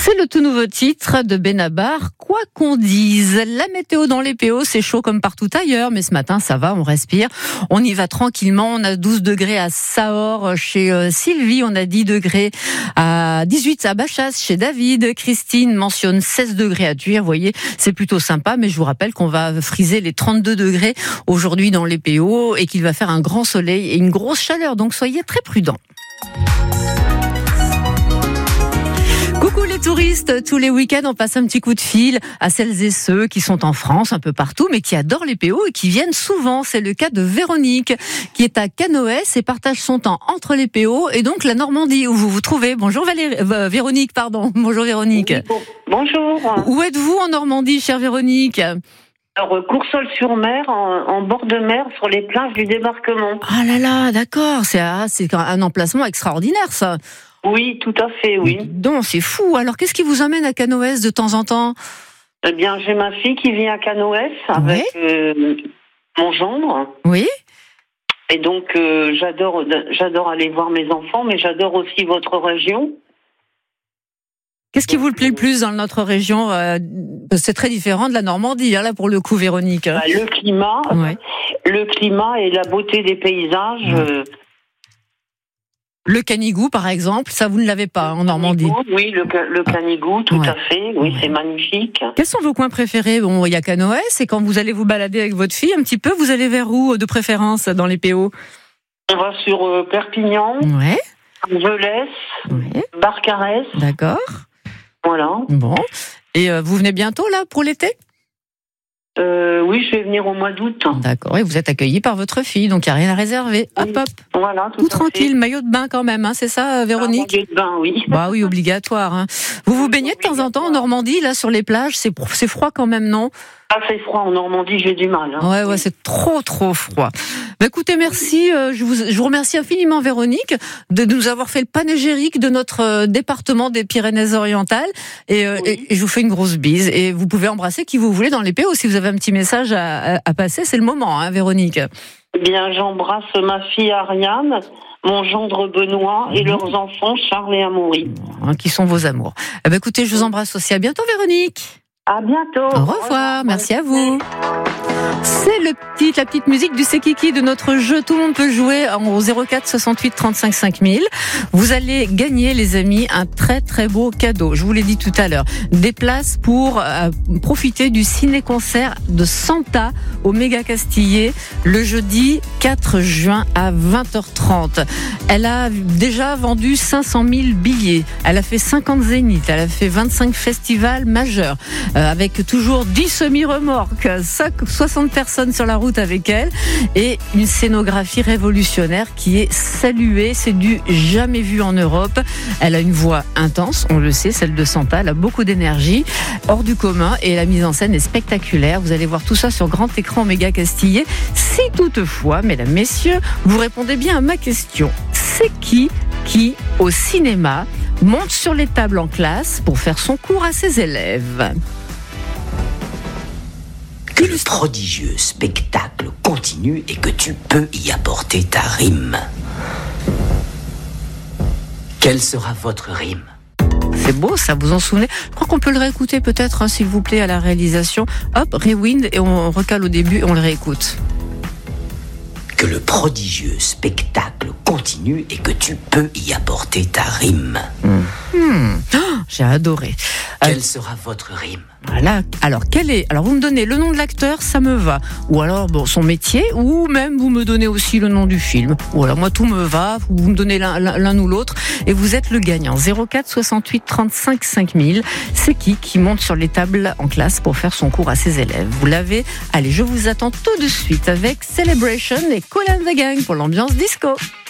C'est le tout nouveau titre de Benabar, quoi qu'on dise. La météo dans les PO, c'est chaud comme partout ailleurs, mais ce matin, ça va, on respire. On y va tranquillement. On a 12 degrés à Sahor chez Sylvie. On a 10 degrés à 18 à Bachas chez David. Christine mentionne 16 degrés à Thuir. Vous voyez, c'est plutôt sympa, mais je vous rappelle qu'on va friser les 32 degrés aujourd'hui dans les PO et qu'il va faire un grand soleil et une grosse chaleur. Donc, soyez très prudents. Coucou les touristes, tous les week-ends on passe un petit coup de fil à celles et ceux qui sont en France, un peu partout, mais qui adorent les PO et qui viennent souvent. C'est le cas de Véronique, qui est à Canoës et partage son temps entre les PO et donc la Normandie où vous vous trouvez. Bonjour Véronique, pardon. Bonjour Véronique. Oui, bonjour. Où êtes-vous en Normandie, chère Véronique ? Alors, Coursol-sur-Mer, en bord de mer, sur les plages du débarquement. Ah là là, d'accord, c'est un emplacement extraordinaire ça. Oui, tout à fait, oui. Donc, c'est fou. Alors, qu'est-ce qui vous emmène à Canoës de temps en temps ? Eh bien, j'ai ma fille qui vit à Canoës avec mon gendre. Oui. Et donc, j'adore aller voir mes enfants, mais j'adore aussi votre région. Qu'est-ce qui vous plaît le plus dans notre région ? C'est très différent de la Normandie, là, pour le coup, Véronique. Le climat et la beauté des paysages. Le Canigou, par exemple, ça vous ne l'avez pas en Normandie. Oui, le Canigou, tout à fait. Oui, c'est magnifique. Quels sont vos coins préférés ? Bon, il y a Canoës, et quand vous allez vous balader avec votre fille, un petit peu, vous allez vers où de préférence dans les PO ? On va sur Perpignan, Velès, Barcarès. D'accord. Voilà. Bon. Et vous venez bientôt, là, pour l'été ? Oui, je vais venir au mois d'août. D'accord, et vous êtes accueilli par votre fille, donc il n'y a rien à réserver. Oui. Hop. Voilà, tout tranquille, maillot de bain quand même, c'est ça, Véronique ? Maillot de bain, oui. Bah oui, obligatoire. Vous vous baignez de temps en temps en Normandie, là, sur les plages ? C'est froid quand même, non ? Ah, c'est froid en Normandie, j'ai du mal. Ouais, c'est trop froid. Bah, écoutez, merci. Je vous remercie infiniment, Véronique, de nous avoir fait le panégyrique de notre département des Pyrénées-Orientales. Et je vous fais une grosse bise. Et vous pouvez embrasser qui vous voulez dans les PO. Si vous avez un petit message à passer, c'est le moment, Véronique. Eh bien, j'embrasse ma fille Ariane, mon gendre Benoît et leurs enfants Charles et Amaury. Qui sont vos amours. Écoutez, je vous embrasse aussi. À bientôt, Véronique. À bientôt. Au revoir. Merci à vous. C'est la petite musique du C'est Kiki de notre jeu. Tout le monde peut jouer au 04 68 35 5000. Vous allez gagner, les amis, un très très beau cadeau. Je vous l'ai dit tout à l'heure. Des places pour profiter du ciné-concert de Santa au Méga Castillet le jeudi 4 juin à 20h30. Elle a déjà vendu 500 000 billets. Elle a fait 50 zéniths. Elle a fait 25 festivals majeurs avec toujours 10 semi-remorques, 60 personnes sur la route avec elle et une scénographie révolutionnaire qui est saluée. C'est du jamais vu en Europe. Elle a une voix intense, on le sait, celle de Santa. Elle a beaucoup d'énergie, hors du commun, et la mise en scène est spectaculaire. Vous allez voir tout ça sur grand écran au Méga Castillet. Si toutefois, mesdames, messieurs, vous répondez bien à ma question, c'est qui, au cinéma, monte sur les tables en classe pour faire son cours à ses élèves ? Que le prodigieux spectacle continue et que tu peux y apporter ta rime. Quelle sera votre rime ? C'est beau, ça, vous en souvenez ? Je crois qu'on peut le réécouter peut-être, s'il vous plaît, à la réalisation. Hop, rewind, et on recale au début et on le réécoute. Que le prodigieux spectacle continue et que tu peux y apporter ta rime. J'ai adoré. Quelle sera votre rime ? Voilà. Alors, vous me donnez le nom de l'acteur, ça me va. Ou alors, son métier, ou même vous me donnez aussi le nom du film. Ou alors, moi, tout me va. Vous me donnez l'un ou l'autre. Et vous êtes le gagnant. 04 68 35 5000. C'est qui monte sur les tables en classe pour faire son cours à ses élèves. Vous l'avez. Allez, je vous attends tout de suite avec Celebration et Kool and the Gang pour l'ambiance disco.